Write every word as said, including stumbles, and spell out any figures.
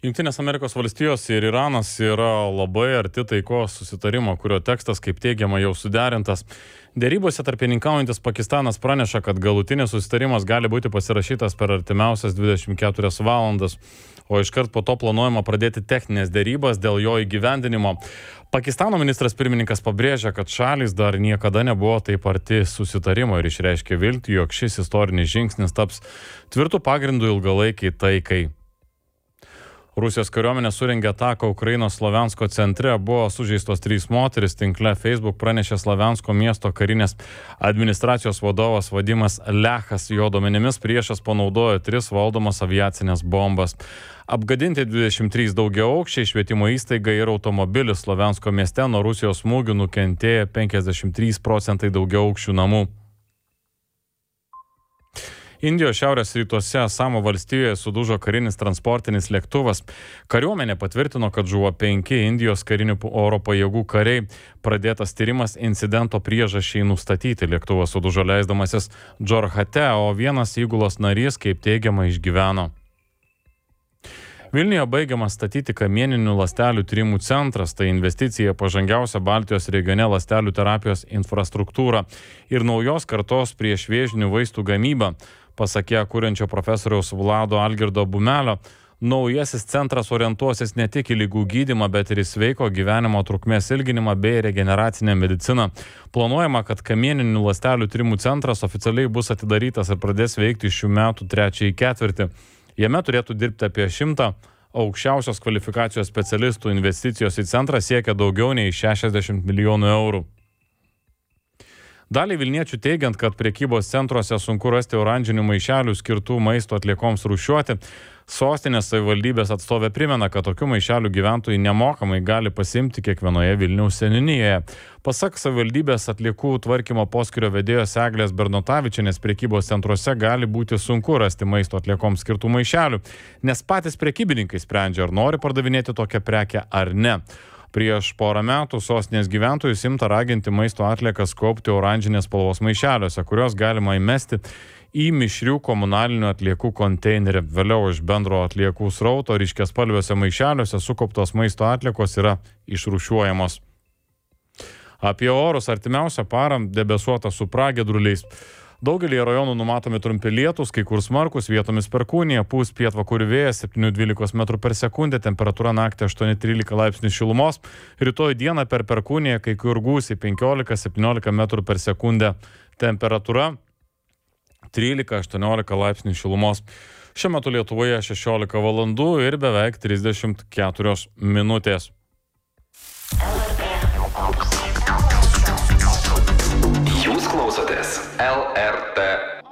Jungtinės Amerikos valstijos ir Iranas yra labai arti taikos susitarimo, kurio tekstas, kaip teigiama, jau suderintas. Dėrybose tarpininkaujantis Pakistanas praneša, kad galutinis susitarimas gali būti pasirašytas per artimiausias dvidešimt keturias valandas, o iškart po to planuojama pradėti techninės dėrybas dėl jo įgyvendinimo. Pakistano ministras pirmininkas pabrėžia, kad šalys dar niekada nebuvo taip arti susitarimo ir išreiškė viltį, jog šis istorinis žingsnis taps tvirtų pagrindų ilgalaikiai taikai. Rusijos kariuomenė surengė ataką Ukrainos Slaviansko centre, buvo sužeistos trys moteris. Tinkle Facebook pranešė Slaviansko miesto karinės administracijos vadovas Vadimas Lechas. Jo duomenimis priešas panaudojo tris valdomas aviacinės bombas. Apgadinti dvidešimt trys daugiaaukščiai, švietimo įstaiga ir automobilis. Slaviansko mieste nuo Rusijos smūgių nukentėjo penkiasdešimt trys procentai daugiaaukščių namų. Indijos šiaurės rytuose Asamo valstijoje sudužo karinis transportinis lėktuvas. Kariuomenė patvirtino, kad žuvo penki Indijos karinių oro pajėgų kariai. Pradėtas tyrimas incidento priežasčiai nustatyti. Lėktuvas sudužo leisdamasis Džorhate, o vienas įgulos narys, kaip teigiama, išgyveno. Vilniuje baigiamas statyti kamieninių ląstelių tyrimų centras, tai investicija pažangiausia Baltijos regione ląstelių terapijos infrastruktūra ir naujos kartos priešvėžinių vaistų gamyba. Pasakė kuriančio profesoriaus Vlado Algirdo Bumelio, naujasis centras orientuosis ne tik į lygų gydymą, bet ir į sveiko gyvenimo trukmės ilginimą bei regeneracinę mediciną. Planuojama, kad kamieninių ląstelių tyrimų centras oficialiai bus atidarytas ir pradės veikti šių metų trečiąjį ketvirtį. Jame turėtų dirbti apie šimtą aukščiausios kvalifikacijos specialistų. Investicijos į centrą siekia daugiau nei šešiasdešimt milijonų eurų. Daliai Vilniečių teigiant, kad prekybos centruose sunku rasti oranžinių maišelių skirtų maisto atliekoms rūšiuoti, sostinės savivaldybės atstovė primena, kad tokių maišelių gyventojai nemokamai gali pasiimti kiekvienoje Vilniaus seniūnijoje. Pasak savivaldybės atliekų tvarkymo poskyrio vedėjos Eglės Bernotavičienės, prekybos centruose gali būti sunku rasti maisto atliekoms skirtų maišelių, nes patys prekybininkai sprendžia, ar nori pardavinėti tokią prekę ar ne. Prieš porą metų sostinės gyventojus imta raginti maisto atliekas kaupti oranžinės spalvos maišeliuose, kurios galima įmesti į mišrių komunalinių atliekų konteinerį. Vėliau iš bendro atliekų srauto ryškiaspalviuose maišeliuose sukauptos maisto atliekos yra išrūšiuojamos. Apie orus artimiausią parą debesuota su pragiedruliais. Daugelį rajonų numatomi trumpi lietūs, kai kur smarkus, vietomis perkūnija, pūs pietvakarių vėjas septyni dvylika metrų per sekundę, temperatūra naktį aštuoni trylika laipsnių šilumos, rytoj dieną per perkūniją, kai kur gūsiai penkiolika septyniolika metrų per sekundę, temperatūra trylika aštuoniolika laipsnių šilumos. Šiuo metu Lietuvoje šešiolika valandų ir beveik trisdešimt keturios minutės. Jūs klausotės L R T